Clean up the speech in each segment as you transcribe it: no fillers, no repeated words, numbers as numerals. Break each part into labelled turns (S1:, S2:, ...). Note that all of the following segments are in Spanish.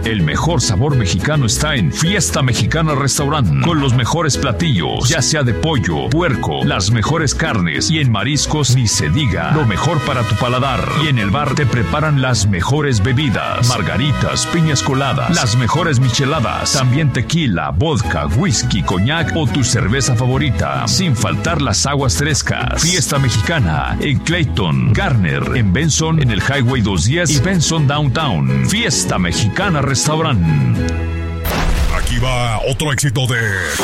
S1: El mejor sabor mexicano está en Fiesta Mexicana Restaurant, con los mejores platillos, ya sea de pollo, puerco, las mejores carnes, y en mariscos ni se diga. Lo mejor para tu paladar. Y en el bar te preparan las mejores bebidas, margaritas, piñas coladas, las mejores micheladas, también tequila, vodka, whisky, coñac o tu cerveza favorita, sin faltar las aguas frescas. Fiesta Mexicana en Clayton, Garner, en Benson, en el Highway 210 y Benson Downtown. Fiesta Mexicana Restaurant.
S2: Aquí va otro éxito de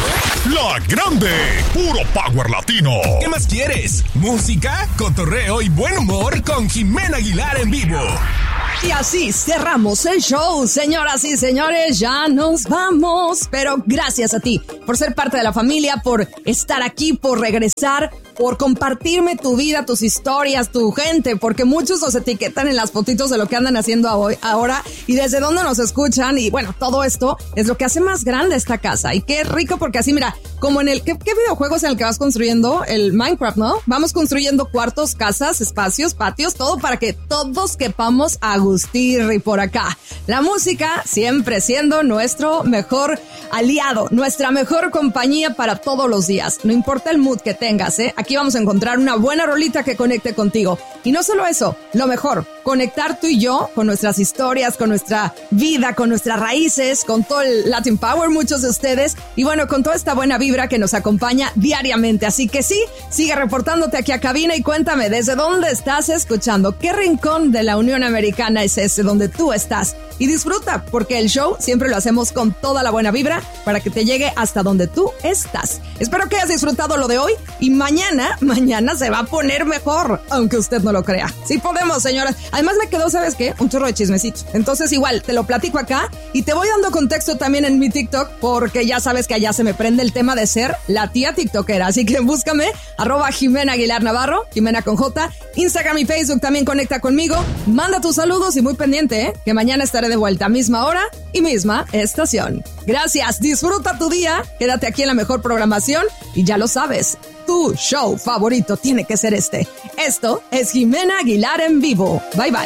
S2: La Grande, puro power latino.
S3: ¿Qué más quieres? Música, cotorreo y buen humor con Jimena Aguilar en vivo.
S4: Y así cerramos el show, señoras y señores, ya nos vamos. Pero gracias a ti por ser parte de la familia, por estar aquí, por regresar, por compartirme tu vida, tus historias, tu gente, porque muchos nos etiquetan en las fotitos de lo que andan haciendo ahora y desde dónde nos escuchan. Y bueno, todo esto es lo que hace más grande esta casa. Y qué rico, porque así, mira, como en el... ¿Qué videojuego es en el que vas construyendo? El Minecraft, ¿no? Vamos construyendo cuartos, casas, espacios, patios, todo para que todos quepamos a gustirri por acá. La música siempre siendo nuestro mejor aliado, nuestra mejor compañía para todos los días. No importa el mood que tengas, ¿eh? Aquí vamos a encontrar una buena rolita que conecte contigo. Y no solo eso, lo mejor, conectar tú y yo con nuestras historias, con nuestra vida, con nuestras raíces, con todo el Latin Power, muchos de ustedes, y bueno, con toda esta buena vibra que nos acompaña diariamente. Así que sí, sigue reportándote aquí a cabina y cuéntame desde dónde estás escuchando, qué rincón de la Unión Americana es ese donde tú estás. Y disfruta, porque el show siempre lo hacemos con toda la buena vibra para que te llegue hasta donde tú estás. Espero que hayas disfrutado lo de hoy y mañana se va a poner mejor, aunque usted no lo crea. Sí podemos, señoras. Además me quedó, ¿sabes qué? Un chorro de chismecitos. Entonces igual, te lo platico acá y te voy dando contexto también en mi TikTok, porque ya sabes que allá se me prende el tema de ser la tía tiktokera. Así que búscame, @Jimena Aguilar Navarro, Jimena con J, Instagram y Facebook también conecta conmigo. Manda tus saludos y muy pendiente, que mañana estaré de vuelta a misma hora y misma estación. Gracias, disfruta tu día, quédate aquí en la mejor programación y ya lo sabes, tu show favorito tiene que ser este. Esto es Jimena Aguilar en vivo. Bye bye.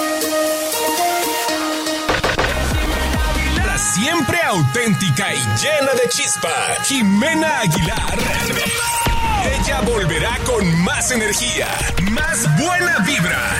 S3: La siempre auténtica y llena de chispa, Jimena Aguilar. Ella volverá con más energía, más buena vibra,